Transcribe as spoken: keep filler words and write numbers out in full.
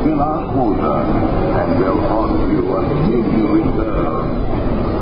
in our quarter, and they'll haunt you until you return.